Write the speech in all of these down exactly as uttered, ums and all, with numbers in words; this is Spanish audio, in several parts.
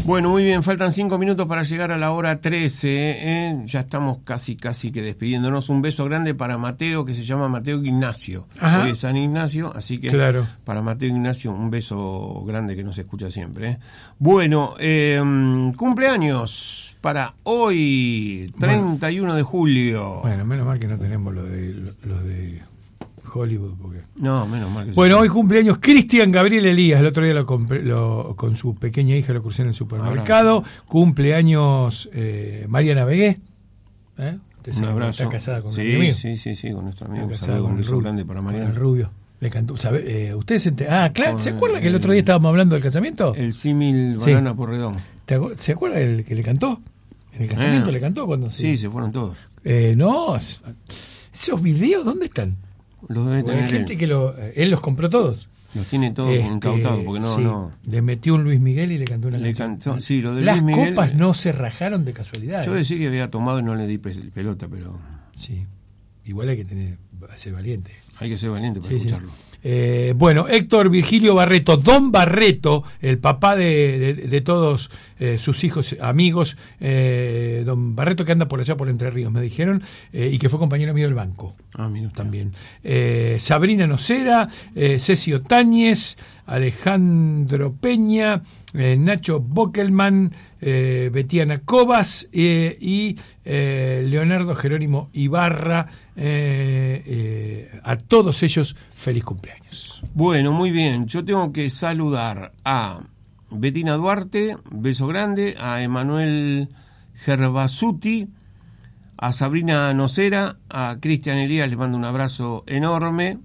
Bueno, muy bien, faltan cinco minutos para llegar a la hora trece, ¿eh? Ya estamos casi, casi que despidiéndonos. Un beso grande para Mateo, que se llama Mateo Ignacio. Ajá. Hoy es San Ignacio, así que claro. Para Mateo Ignacio un beso grande que nos escucha siempre, ¿eh? Bueno, eh, cumpleaños para hoy, treinta y uno de julio. Bueno, menos mal que no tenemos los de, los de Hollywood. Porque... No, menos mal que Bueno, hoy cumpleaños Cristian Gabriel Elías. El otro día lo, compré, lo con su pequeña hija lo crucé en el supermercado. Abrazo. Cumpleaños eh, Mariana Vegué. ¿Eh? Un abrazo. Está casada con sí, un amigo. Sí, sí, sí, con nuestro amigo. Un saludo, un beso grande para Mariana. El rubio. Le cantó, ¿sabe? Eh, ¿Ustedes se ent... Ah, claro, ¿se acuerda que el otro día estábamos hablando del casamiento? El símil Banana sí. Porredón. ¿Se acuerda el que le cantó? En el casamiento eh. le cantó cuando sí. Sí, se fueron todos. Eh, no, esos videos, ¿dónde están? Los debe tener hay gente él. que lo, él los compró todos. Los tiene todos este, incautados, porque no, sí, no. Le metió un Luis Miguel y le cantó una le canción. Cantó, sí, lo de Las Luis Miguel, copas no se rajaron de casualidad. Yo ¿eh? decía que había tomado y no le di pelota, pero... Sí, igual hay que tener, ser valiente. Hay que ser valiente para sí, escucharlo. Sí. Eh, bueno, Héctor Virgilio Barreto, Don Barreto, el papá de, de, de todos eh, sus hijos, amigos, eh, Don Barreto que anda por allá por Entre Ríos, me dijeron, eh, y que fue compañero mío del banco. Ah, mira. También. Eh, Sabrina Nocera, eh, Ceci Otañez, Alejandro Peña, eh, Nacho Bockelman, eh, Betiana Cobas eh, y eh, Leonardo Jerónimo Ibarra. Eh, eh, a todos ellos, feliz cumpleaños. Bueno, muy bien. Yo tengo que saludar a Betina Duarte, beso grande, a Emanuel Gerbasuti, a Sabrina Nocera, a Cristian Elías, les mando un abrazo enorme,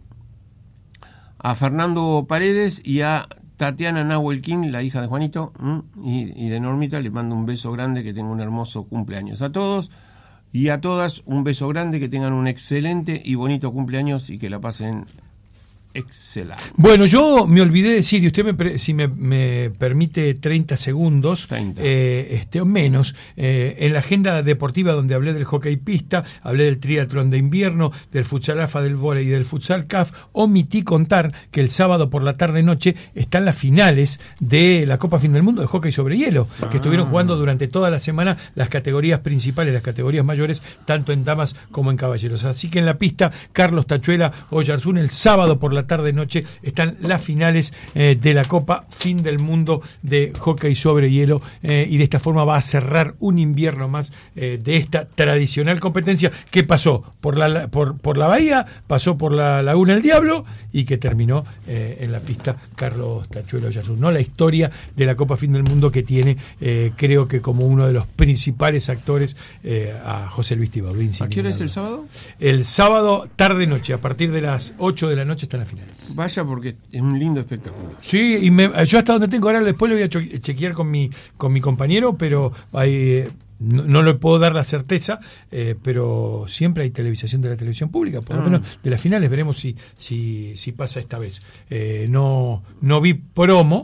a Fernando Paredes y a Tatiana Nahuel King, la hija de Juanito y, y de Normita, les mando un beso grande, que tengan un hermoso cumpleaños. A todos y a todas un beso grande, que tengan un excelente y bonito cumpleaños y que la pasen excelente. Bueno, yo me olvidé de decir, y usted me, si me, me permite treinta segundos, treinta. Eh, este, o menos, eh, en la agenda deportiva donde hablé del hockey pista, hablé del triatlón de invierno, del futsal A F A, del vóley y del futsal C A F, omití contar que el sábado por la tarde-noche están las finales de la Copa Fin del Mundo de hockey sobre hielo, ah. que estuvieron jugando durante toda la semana las categorías principales, las categorías mayores, tanto en damas como en caballeros. Así que en la pista, Carlos Tachuela, Oyarzún, el sábado por la tarde-noche están las finales eh, de la Copa Fin del Mundo de hockey sobre hielo eh, y de esta forma va a cerrar un invierno más eh, de esta tradicional competencia que pasó por la, por, por la Bahía, pasó por la Laguna del Diablo y que terminó eh, en la pista Carlos Tachuela Oyarzún. No la historia de la Copa Fin del Mundo que tiene, eh, creo que como uno de los principales actores eh, a José Luis Tibaudín. ¿A qué hora es el sábado? El sábado tarde-noche, a partir de las ocho de la noche están las finales. Vaya, porque es un lindo espectáculo. Sí, y me, yo hasta donde tengo, ahora después lo voy a cho- chequear con mi con mi compañero, pero hay, no, no le puedo dar la certeza, eh, pero siempre hay televisación de la televisión pública, por lo ah. menos de las finales, veremos si si, si pasa esta vez. Eh, no no vi promo,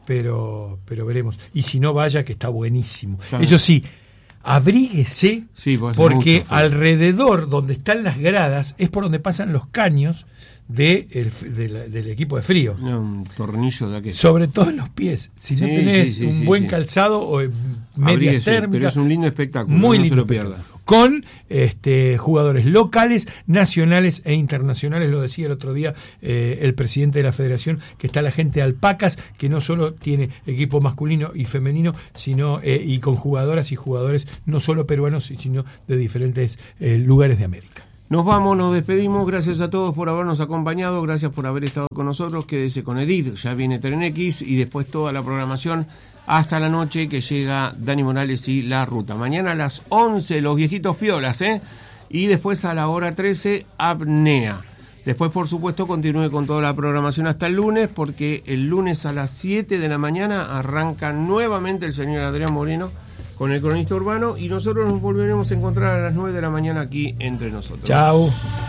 pero pero veremos. Y si no, vaya, que está buenísimo. Claro. Eso sí, abríguese, sí, porque mucho, alrededor donde están las gradas es por donde pasan los caños de el, de la, del equipo de frío. No, un tornillo de aquello. Sobre todo en los pies. Si sí, no tenés sí, sí, un sí, buen sí. calzado o media térmica. Pero es un lindo espectáculo. Muy no lindo se lo pierda. Con este, jugadores locales, nacionales e internacionales. Lo decía el otro día eh, el presidente de la federación, que está la gente de Alpacas, que no solo tiene equipo masculino y femenino, sino eh, y con jugadoras y jugadores no solo peruanos, sino de diferentes eh, lugares de América. Nos vamos, nos despedimos. Gracias a todos por habernos acompañado. Gracias por haber estado con nosotros. Quédese con Edith. Ya viene Tren X y después toda la programación hasta la noche, que llega Dani Morales y La Ruta. Mañana a las once, Los Viejitos Piolas, ¿eh? Y después a la hora trece, Apnea. Después, por supuesto, continúe con toda la programación hasta el lunes, porque el lunes a las siete de la mañana arranca nuevamente el señor Adrián Moreno con el Cronista Urbano y nosotros nos volveremos a encontrar a las nueve de la mañana aquí entre nosotros. Chao.